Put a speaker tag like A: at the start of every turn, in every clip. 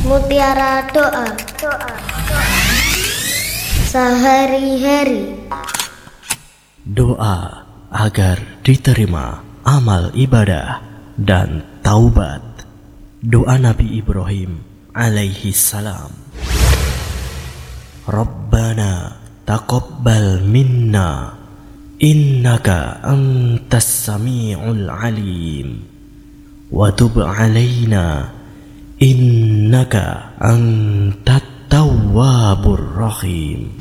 A: Mutiara doa. Sehari-hari.
B: Doa agar diterima amal ibadah dan taubat. Doa Nabi Ibrahim alaihi salam. Rabbana taqabbal minna innaka antas sami'ul alim wa tub alaina innaka antat tawwabur rahim.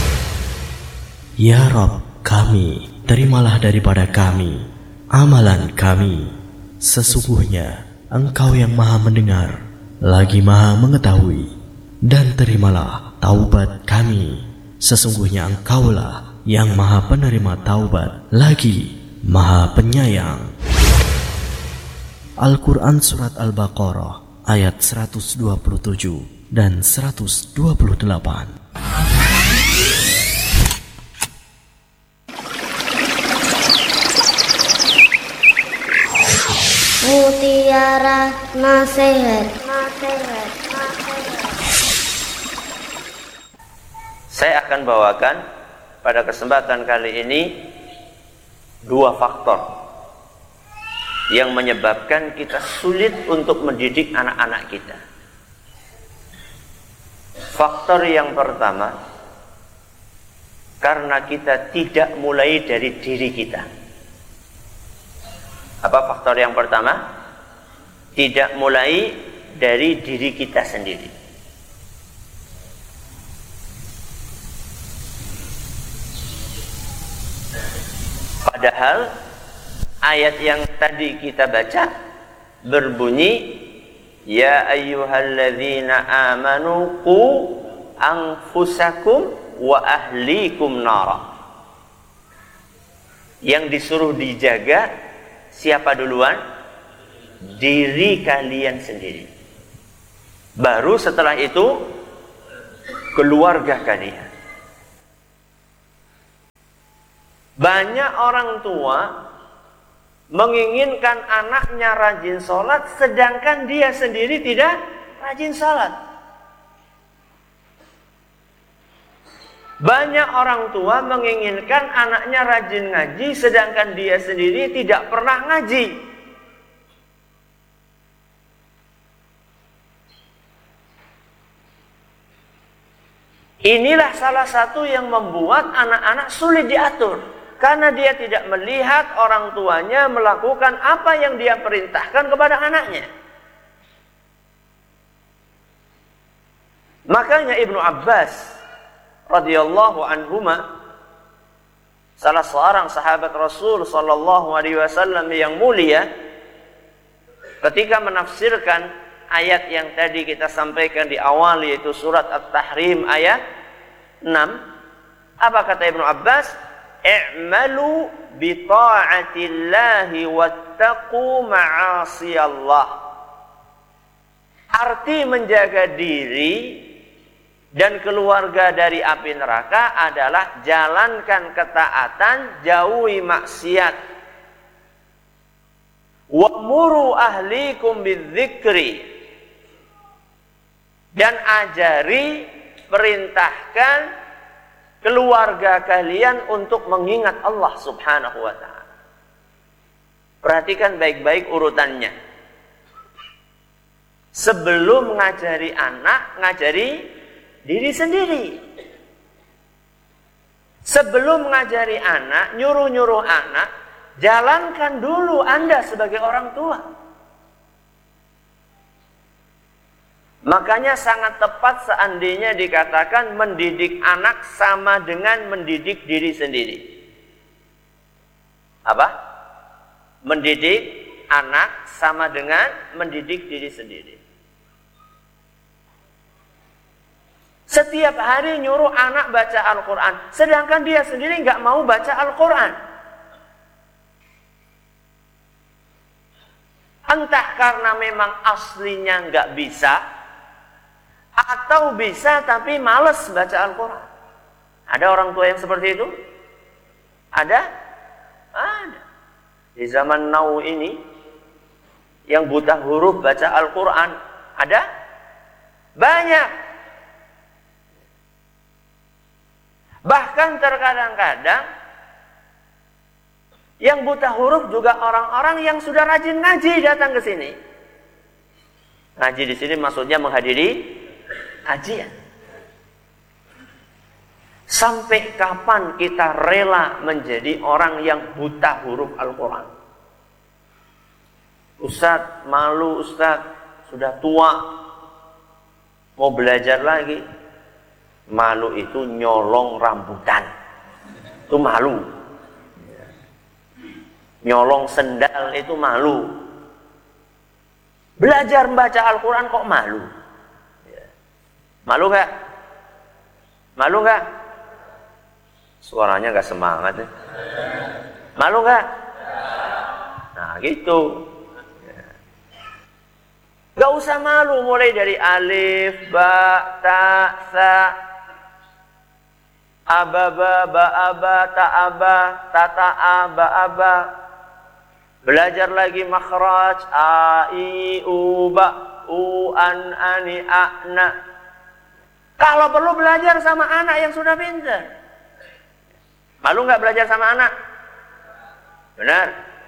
B: Ya Rabb kami, terimalah daripada kami amalan kami. Sesungguhnya Engkau yang maha mendengar lagi maha mengetahui. Dan terimalah taubat kami. Sesungguhnya Engkaulah yang maha penerima taubat lagi maha penyayang. Al-Quran Surat Al-Baqarah ayat 127 dan 128.
A: Mutiara nasihat.
C: Saya akan bawakan pada kesempatan kali ini dua faktor yang menyebabkan kita sulit untuk mendidik anak-anak kita. Faktor yang pertama, karena kita tidak mulai dari diri kita. Apa faktor yang pertama? Tidak mulai dari diri kita sendiri. Padahal ayat yang tadi kita baca berbunyi, ya ayyuhalladzina amanu qu anfusakum wa ahlikum nara. Yang disuruh dijaga siapa duluan? Diri kalian sendiri. Baru setelah itu keluarga kalian. Banyak orang tua menginginkan anaknya rajin sholat, sedangkan dia sendiri tidak rajin sholat. Banyak orang tua menginginkan anaknya rajin ngaji, sedangkan dia sendiri tidak pernah ngaji. Inilah salah satu yang membuat anak-anak sulit diatur. Karena dia tidak melihat orang tuanya melakukan apa yang dia perintahkan kepada anaknya. Makanya Ibnu Abbas radhiyallahu anhuma, salah seorang sahabat Rasul sallallahu alaihi wasallam yang mulia, ketika menafsirkan ayat yang tadi kita sampaikan di awal, yaitu surat At-Tahrim ayat 6, apa kata Ibnu Abbas? I'malu bi ta'atillahi wattaqu ma'asiyallah. Arti menjaga diri dan keluarga dari api neraka adalah jalankan ketaatan, jauhi maksiat. Wa'muru ahlikum bidzikri, dan ajari, perintahkan keluarga kalian untuk mengingat Allah subhanahu wa ta'ala. Perhatikan baik-baik urutannya. Sebelum ngajari anak, ngajari diri sendiri. Sebelum ngajari anak, nyuruh-nyuruh anak, jalankan dulu Anda sebagai orang tua. Makanya sangat tepat seandainya dikatakan mendidik anak sama dengan mendidik diri sendiri. Apa? Mendidik anak sama dengan mendidik diri sendiri. Setiap hari nyuruh anak baca Al-Quran, sedangkan dia sendiri nggak mau baca Al-Quran. Entah karena memang aslinya nggak bisa, atau bisa tapi malas baca Al-Quran. Ada orang tua yang seperti itu? Ada? Ada. Di zaman now ini, yang buta huruf baca Al-Quran, ada? Banyak. Bahkan terkadang-kadang yang buta huruf juga orang-orang yang sudah rajin ngaji datang ke sini. Ngaji di sini maksudnya menghadiri kajian. Sampai kapan kita rela menjadi orang yang buta huruf Al-Quran? Ustadz, malu Ustadz, sudah tua, mau belajar lagi. Malu itu nyolong rambutan, itu malu. Nyolong sendal itu malu. Belajar membaca Al-Quran kok malu? Malu gak? Malu gak? Suaranya gak semangat ya. Malu gak? Nah gitu. Gak usah malu, mulai dari alif, ba, ta, sa, ababa, ba'aba, ta'aba, tata'a, ba'aba. Belajar lagi makhraj, a, i, u, ba, u, an, ani, a, na. Kalau perlu belajar sama anak yang sudah pintar. Malu nggak belajar sama anak? Benar?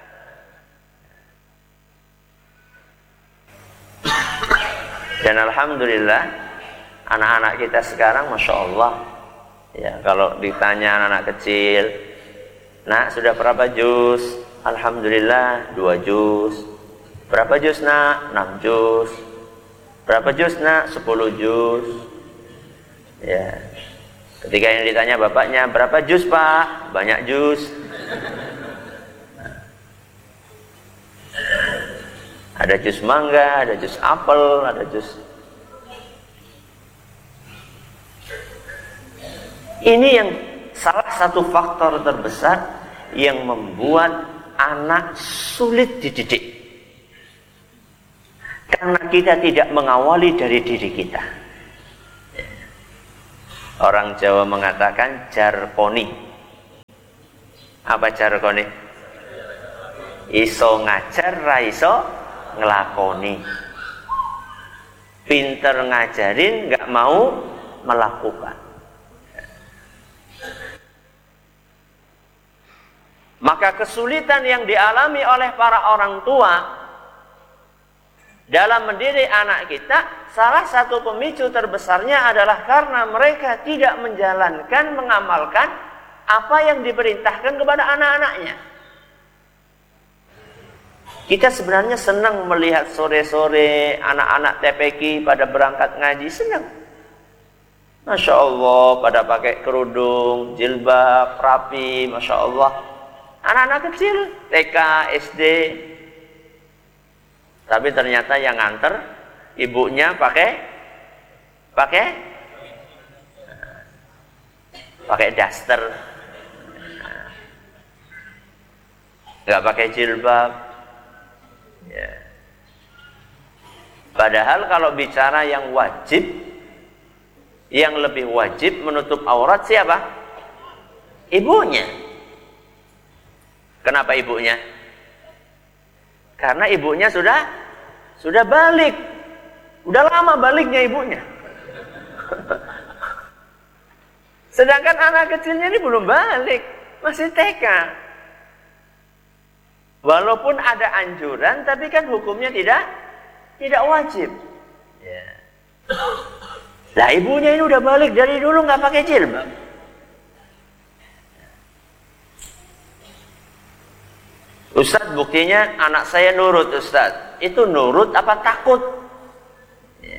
C: Dan alhamdulillah anak-anak kita sekarang Masya Allah, ya, kalau ditanya anak-anak kecil, nak sudah berapa juz? Alhamdulillah 2 juz. Berapa juz nak? 6 juz. Berapa juz nak? 10 juz. Ya. Ketika yang ditanya bapaknya, berapa juz pak? Banyak juz. Ada jus mangga, ada jus apel, ada jus. Ini yang salah satu faktor terbesar yang membuat anak sulit dididik. Karena kita tidak mengawali dari diri kita. Orang Jawa mengatakan jarponi. Apa jarponi? Iso ngajar, ra iso ngelakoni. Pinter ngajarin, nggak mau melakukan. Maka kesulitan yang dialami oleh para orang tua dalam mendidik anak kita, salah satu pemicu terbesarnya adalah karena mereka tidak menjalankan, mengamalkan apa yang diperintahkan kepada anak-anaknya. Kita sebenarnya senang melihat sore-sore anak-anak TPQ pada berangkat ngaji, senang. Masya Allah, pada pakai kerudung, jilbab, rapi, Masya Allah. Anak-anak kecil, TK, SD. Tapi ternyata yang nganter, ibunya pakai daster. Nggak pakai jilbab. Ya. Padahal kalau bicara yang wajib, yang lebih wajib menutup aurat siapa? Ibunya. Kenapa ibunya? Karena ibunya sudah balik. Udah lama baliknya ibunya. Sedangkan anak kecilnya ini belum balik, masih TK. Walaupun ada anjuran, tapi kan hukumnya tidak wajib. Ya. Lah ibunya ini udah balik dari dulu nggak pakai jilbab. Ustadz, buktinya anak saya nurut Ustadz. Itu nurut apa takut? Ya.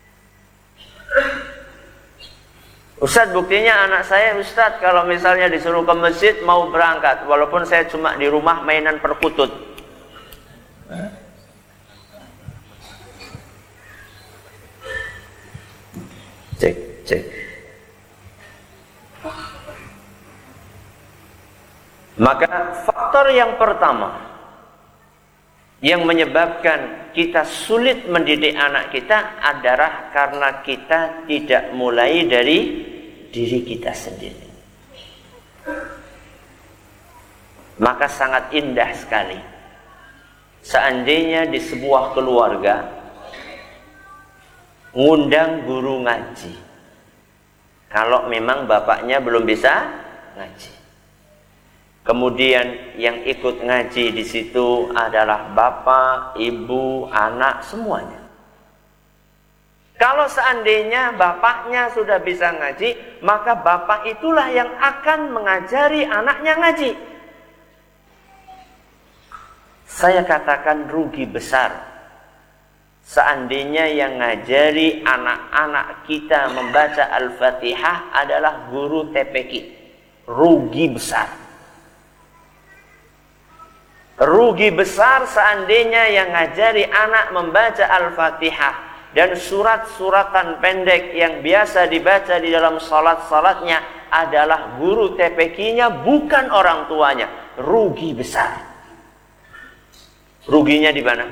C: Ustadz, buktinya anak saya Ustadz kalau misalnya disuruh ke masjid mau berangkat, walaupun saya cuma di rumah mainan perkutut. Cek. Maka faktor yang pertama yang menyebabkan kita sulit mendidik anak kita adalah karena kita tidak mulai dari diri kita sendiri. Maka sangat indah sekali seandainya di sebuah keluarga ngundang guru ngaji. Kalau memang bapaknya belum bisa ngaji. Kemudian yang ikut ngaji di situ adalah bapak, ibu, anak, semuanya. Kalau seandainya bapaknya sudah bisa ngaji, maka bapak itulah yang akan mengajari anaknya ngaji. Saya katakan rugi besar seandainya yang ngajari anak-anak kita membaca Al-Fatihah adalah guru TPQ. Rugi besar. Rugi besar seandainya yang ngajari anak membaca Al-Fatihah dan surat-suratan pendek yang biasa dibaca di dalam salat-salatnya adalah guru TPQ-nya, bukan orang tuanya. Rugi besar. Ruginya di mana?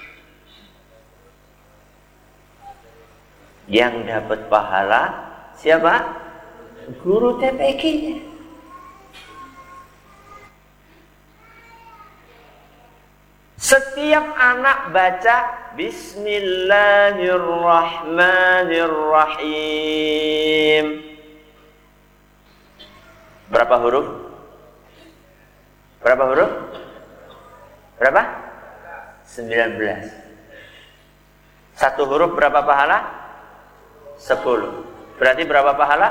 C: Yang dapat pahala siapa? Guru TPQ-nya. Setiap anak baca Bismillahirrahmanirrahim. Berapa huruf? Berapa huruf? Berapa? 19. Satu huruf berapa pahala? 10. Berarti berapa pahala?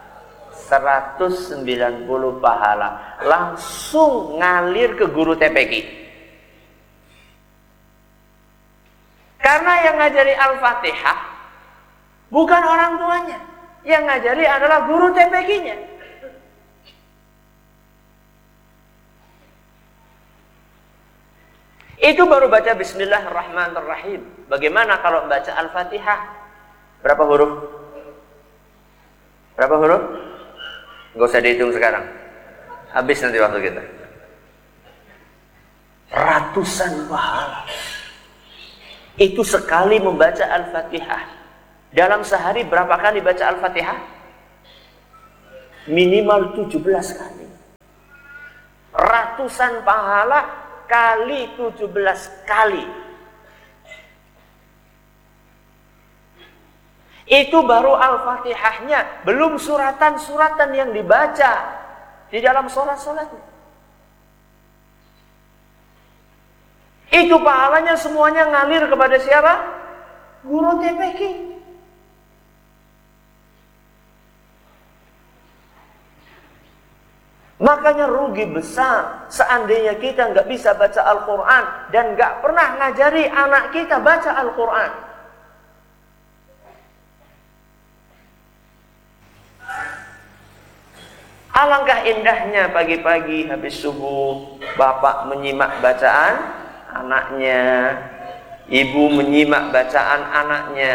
C: 190 pahala. Langsung ngalir ke guru TPQ. Karena yang ngajari Al-Fatihah bukan orang tuanya. Yang ngajari adalah guru TPQ-nya. Itu baru baca Bismillahirrahmanirrahim. Bagaimana kalau baca Al-Fatihah? Berapa huruf? Berapa huruf? Nggak usah dihitung sekarang. Habis nanti waktu kita. Ratusan pahala. Itu sekali membaca Al-Fatihah. Dalam sehari berapa kali baca Al-Fatihah? Minimal 17 kali. Ratusan pahala kali 17 kali. Itu baru Al-Fatihahnya, belum suratan-suratan yang dibaca di dalam sholat-sholatnya. Itu pahalanya semuanya ngalir kepada siapa? Guru TPQ. Makanya rugi besar seandainya kita nggak bisa baca Al-Quran dan nggak pernah ngajari anak kita baca Al-Quran. Alangkah indahnya pagi-pagi habis subuh bapak menyimak bacaan anaknya, ibu menyimak bacaan anaknya.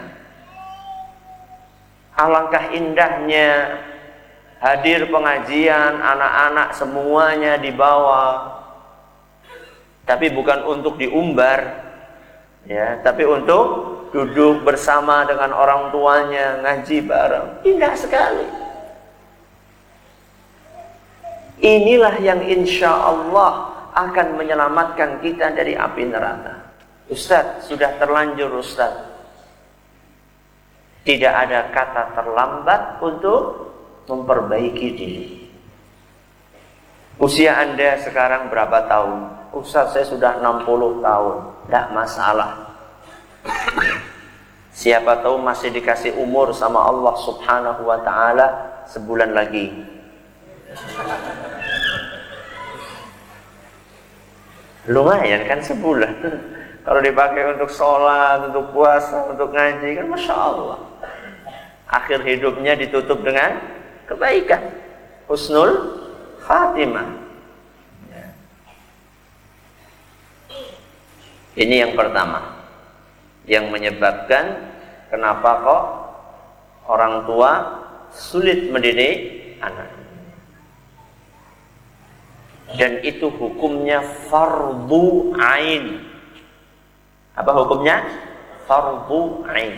C: Alangkah indahnya hadir pengajian, anak-anak semuanya dibawa. Tapi bukan untuk diumbar, ya, tapi untuk duduk bersama dengan orang tuanya, ngaji bareng. Indah sekali. Inilah yang insya Allah akan menyelamatkan kita dari api neraka. Ustaz, sudah terlanjur Ustaz. Tidak ada kata terlambat untuk memperbaiki diri. Usia Anda sekarang berapa tahun? Ustaz, saya sudah 60 tahun. Tidak masalah. Siapa tahu masih dikasih umur sama Allah Subhanahu wa ta'ala sebulan lagi. Lumayan kan sebulan. Kalau dipakai untuk sholat, untuk puasa, untuk ngaji, kan Masya Allah. Akhir hidupnya ditutup dengan kebaikan. Husnul khatimah. Ini yang pertama. Yang menyebabkan kenapa kok orang tua sulit mendidik anak. Dan itu hukumnya fardu ain. Apa hukumnya? Fardu ain.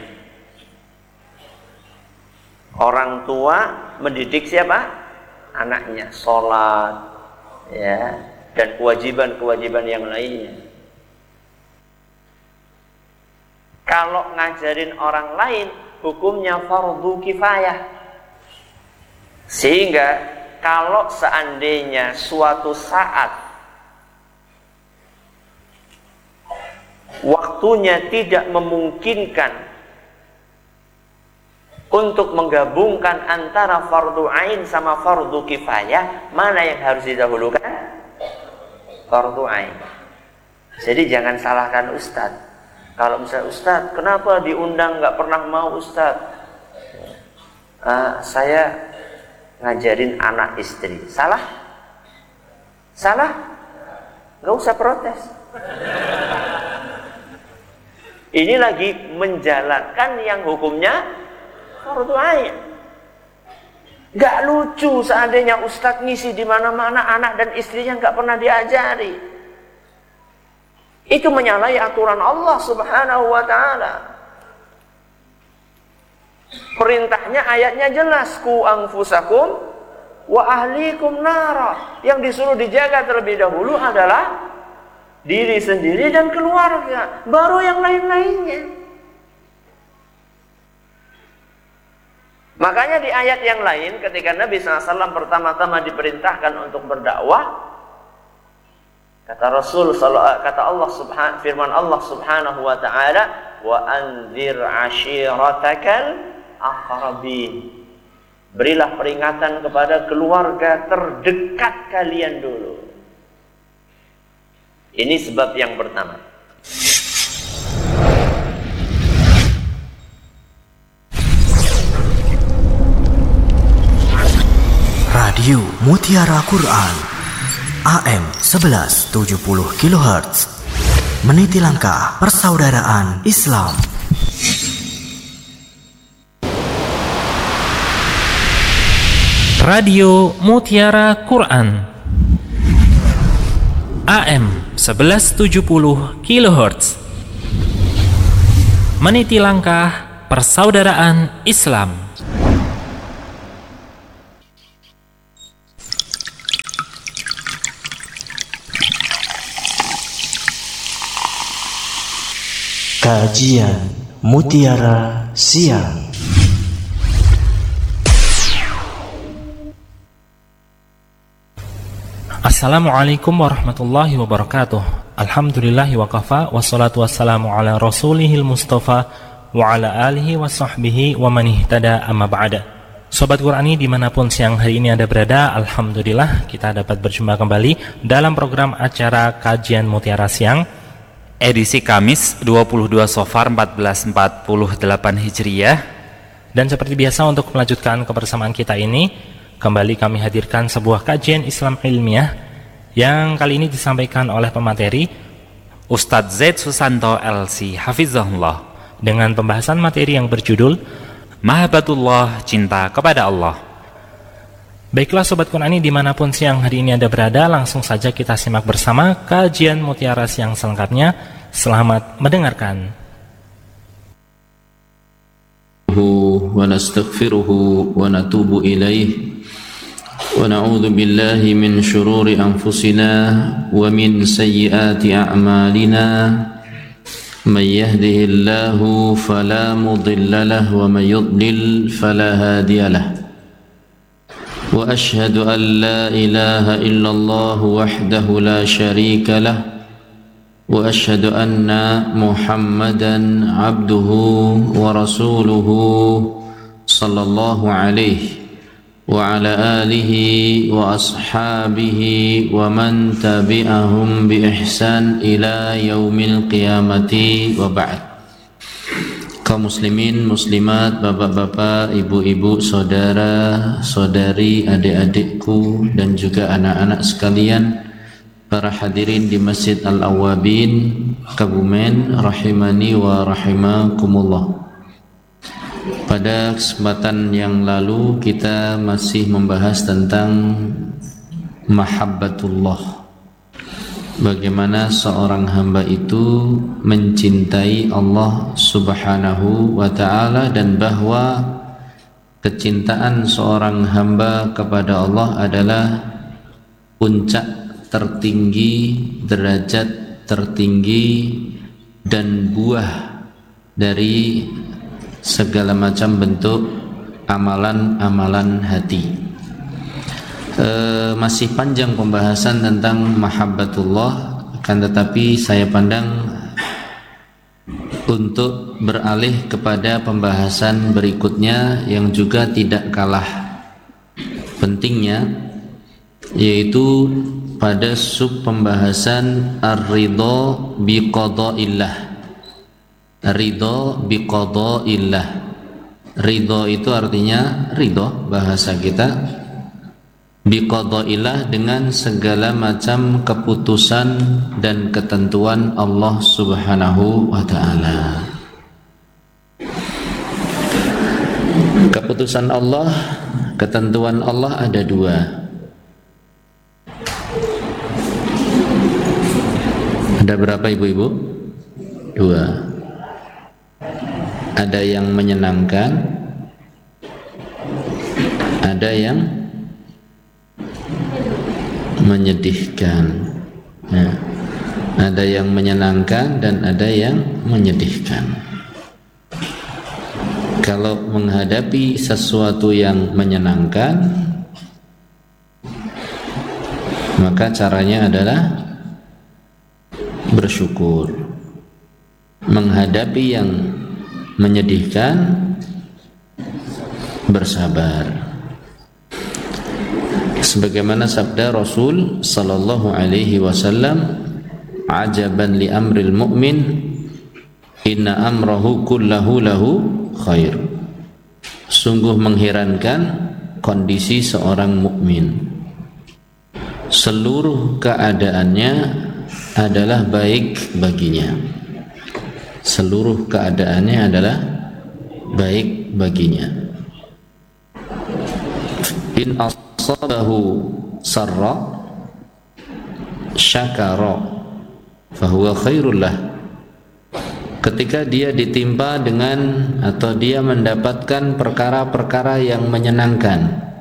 C: Orang tua mendidik siapa? Anaknya, sholat, ya, dan kewajiban-kewajiban yang lainnya. Kalau ngajarin orang lain, hukumnya fardu kifayah. Sehingga kalau seandainya suatu saat waktunya tidak memungkinkan untuk menggabungkan antara fardu ain sama fardu kifayah, mana yang harus didahulukan? Fardu ain. Jadi jangan salahkan ustadz. Kalau misalnya ustadz, kenapa diundang nggak pernah mau ustadz? Saya ngajarin anak istri. Salah? Salah? Nggak usah protes. Ini lagi menjalankan yang hukumnya fardu ain. Nggak lucu seandainya ustadz ngisi di mana-mana, anak dan istrinya nggak pernah diajari. Itu menyalahi aturan Allah Subhanahu wa ta'ala. Perintahnya ayatnya jelas, ku anfusakum wa ahlikum nara. Yang disuruh dijaga terlebih dahulu adalah diri sendiri dan keluarga, baru yang lain-lainnya. Makanya di ayat yang lain ketika Nabi SAW pertama-tama diperintahkan untuk berdakwah, kata Rasul, kata Allah firman Allah Subhanahu wa ta'ala, wa anzir ashiratakal aqrabin. Berilah peringatan kepada keluarga terdekat kalian dulu. Ini sebab yang pertama.
B: Radio Mutiara Quran AM 1170 kHz, meniti langkah persaudaraan Islam.
D: Radio Mutiara Quran AM 1170 kHz, meniti langkah persaudaraan Islam.
B: Kajian Mutiara Siang.
D: Assalamualaikum warahmatullahi wabarakatuh. Alhamdulillahi wa kafa, wassalatu wassalamu ala rasulihil mustafa wa ala alihi wa sahbihi wa man ihtada amma ba'da. Sobat Qurani dimanapun siang hari ini Anda berada, alhamdulillah kita dapat berjumpa kembali dalam program acara Kajian Mutiara Siang
E: edisi Kamis 22 Safar 1448 Hijriah.
D: Dan seperti biasa untuk melanjutkan kebersamaan kita ini, kembali kami hadirkan sebuah kajian Islam ilmiah yang kali ini disampaikan oleh pemateri
E: Ustadz Zaid Susanto LC Hafizahullah,
D: dengan pembahasan materi yang berjudul
E: Mahabbatullah, cinta kepada Allah.
D: Baiklah Sobat Qurani dimanapun siang hari ini Anda berada, langsung saja kita simak bersama kajian Mutiara Siang selengkapnya. Selamat mendengarkan.
F: Wa nastaghfiruhu wa natubu ilaih wa na'udzu billahi min syururi anfusina wa min sayyiati a'malina. May yahdihillahu fala mudilla lahu wa may yudlil fala hadiyalah. Wa ashhadu an la ilaha illallah wahdahu la syarika lah wa ashhadu anna Muhammadan abduhu wa rasuluhu sallallahu alaihi wa ala alihi wa ashabihi wa man tabi'ahum bi ihsan ila yaumil qiyamati wa ba'd. Kaum muslimin, muslimat, bapak-bapak, ibu-ibu, saudara, saudari, adik-adikku dan juga anak-anak sekalian, para hadirin di Masjid Al-Awwabin Kebumen, rahimani wa rahimakumullah. Pada kesempatan yang lalu kita masih membahas tentang mahabbatullah, bagaimana seorang hamba itu mencintai Allah Subhanahu wa ta'ala, dan bahwa kecintaan seorang hamba kepada Allah adalah puncak tertinggi, derajat tertinggi, dan buah dari segala macam bentuk amalan-amalan hati. Masih panjang pembahasan tentang mahabbatullah, akan tetapi saya pandang untuk beralih kepada pembahasan berikutnya yang juga tidak kalah pentingnya, yaitu pada sub pembahasan ar-ridha biqada'illah. Ridha biqada'illah. Ridha itu artinya ridha bahasa kita, biqada'illah dengan segala macam keputusan dan ketentuan Allah Subhanahu wa ta'ala. Keputusan Allah, ketentuan Allah ada dua. Ada berapa ibu-ibu? Dua. Ada yang menyenangkan, ada yang menyedihkan. Nah, ada yang menyenangkan dan ada yang menyedihkan. Kalau menghadapi sesuatu yang menyenangkan, maka caranya adalah bersyukur. Menghadapi yang menyedihkan, bersabar. Sebagaimana sabda Rasul sallallahu alaihi wasallam, ajaban li amril mu'min, inna amrahu kullahu lahu khair. Sungguh mengherankan kondisi seorang mukmin. Seluruh keadaannya adalah baik baginya. Seluruh keadaannya adalah baik baginya. In asabahu sarra syakara fahuwa khairul lah. Ketika dia ditimpa dengan atau dia mendapatkan perkara-perkara yang menyenangkan,